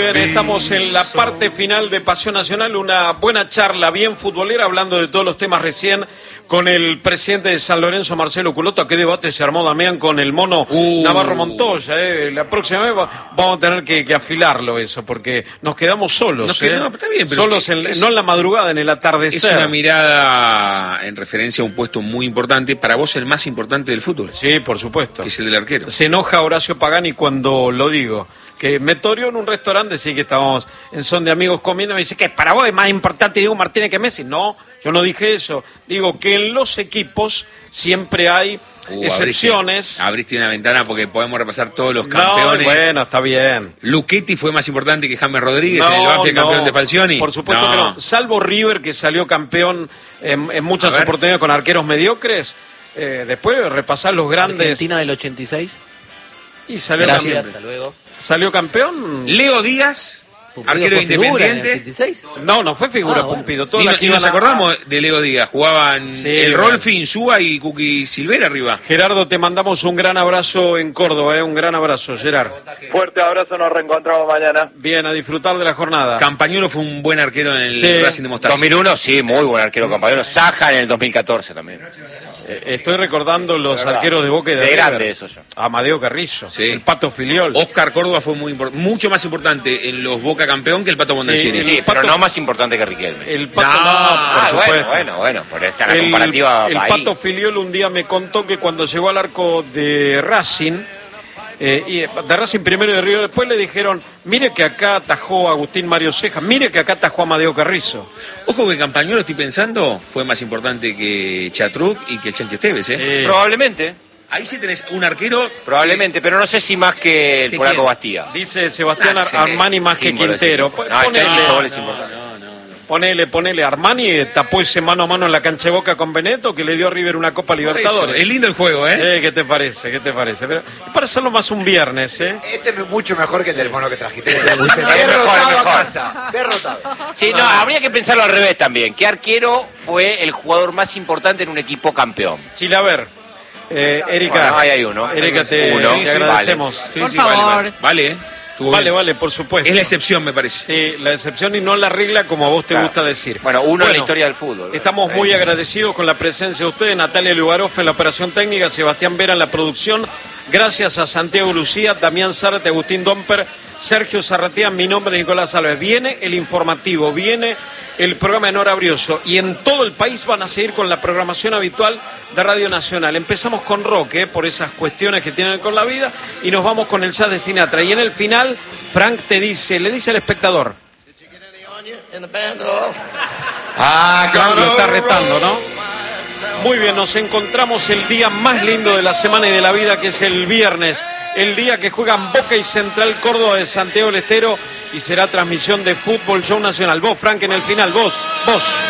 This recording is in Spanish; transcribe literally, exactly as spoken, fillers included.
bien, estamos en la parte final de Pasión Nacional, una buena charla bien futbolera, hablando de todos los temas recién con el presidente de San Lorenzo, Marcelo Culota. Qué debate se armó, Damián, con el mono uh. Navarro Montoya. Eh. La próxima vez vamos a tener que, que afilarlo eso, porque nos quedamos solos. Nos quedamos, eh. está bien, pero solos, en, es, no en la madrugada, en el atardecer. Es una mirada en referencia a un puesto muy importante, para vos el más importante del fútbol. Sí, por supuesto. Que es el del arquero. Se enoja Horacio Pagani cuando lo digo. Que me toreó en un restaurante, sí que estábamos en son de amigos comiendo, me dice que para vos es más importante Diego Martínez que Messi. No, yo no dije eso. Digo que en los equipos siempre hay uh, excepciones. Abriste, abriste una ventana porque podemos repasar todos los campeones. No, bueno, está bien. Luchetti fue más importante que James Rodríguez no, en el Banfield, no, campeón de Falcioni. Por supuesto no. que no. Salvo River, que salió campeón en, en muchas oportunidades con arqueros mediocres. Eh, después repasar los grandes. Argentina del ochenta y seis. Y salió Gracias, campeón. hasta luego. ¿Salió campeón? Leo Díaz, Pumpido arquero fue Independiente. ¿En ochenta y seis? No, no fue figura, ah, bueno. Pumpido. Todos y, y nos acordamos de Leo Díaz. Jugaban sí, el Rolfi, Insúa y Cookie Silvera arriba. Gerardo, te mandamos un gran abrazo en Córdoba, ¿eh? Un gran abrazo, Gerard. Fuerte abrazo, nos reencontramos mañana. Bien, a disfrutar de la jornada. Campañolo fue un buen arquero en el sí. Racing de Mostaza. dos mil uno, sí, muy buen arquero Campañolo. Saja en el dos mil catorce también. Eh, estoy recordando los arqueros de Boca y de, de River. grande eso yo. Amadeo Carrillo, sí. el Pato Filiol. Oscar Córdoba fue muy mucho más importante en los Boca campeón que el Pato Mondancini. Sí, sí, pero no más importante que Riquelme. El Pato, no, no, por ah, supuesto. Bueno, bueno, bueno, por esta la el, comparativa. El ahí. Pato Filiol un día me contó que cuando llegó al arco de Racing, eh, y de Racing primero y de River después, le dijeron: mire que acá atajó Agustín Mario Ceja, mire que acá atajó Amadeo Carrizo. Ojo que Campañolo, estoy pensando, fue más importante que Chatruc y que el Chanchi Esteves, ¿eh? Sí. Probablemente. Ahí sí tenés un arquero. Probablemente, pero no sé si más que el Polaco Bastía. Dice Sebastián Ah, Armani más que Quintero. No, ponele, no, no, no, ponele, ponele. Armani tapó ese mano a mano en la cancha de Boca con Benetto, que le dio a River una Copa Libertadores. Es lindo el juego, ¿eh? eh ¿Qué te parece? ¿Qué te parece? Pero, para hacerlo más un viernes, ¿eh? Este es mucho mejor que el del mono que trajiste. Derrotado a casa. Derrotado. Sí, no, habría que pensarlo al revés también. ¿Qué arquero fue el jugador más importante en un equipo campeón? Chilaver. Eh, Erika, bueno, ahí hay uno. Erika, te, uno. te agradecemos. Vale. Sí, Por sí, favor. Vale, vale. Vale, ¿eh? Vale, bien. vale, por supuesto. Es la excepción, me parece. Sí, la excepción y no la regla, como a vos te claro. gusta decir. Bueno, uno bueno, en la historia del fútbol. Estamos ¿verdad? muy sí. agradecidos con la presencia de ustedes, Natalia Lugaroff en la operación técnica, Sebastián Vera en la producción. Gracias a Santiago Lucía, Damián Zárate, Agustín Domper, Sergio Zarratea, mi nombre es Nicolás Alves. Viene el informativo, viene el programa de Nora Brioso y en todo el país van a seguir con la programación habitual de Radio Nacional. Empezamos con rock, ¿eh? Por esas cuestiones que tienen con la vida, y nos vamos con el jazz de Sinatra. Y en el final, Frank te dice, le dice al espectador. Lo está retando, ¿no? Muy bien, nos encontramos el día más lindo de la semana y de la vida, que es el viernes, el día que juegan Boca y Central Córdoba de Santiago del Estero, y será transmisión de Fútbol Show Nacional. Vos, Frank, en el final, vos, vos.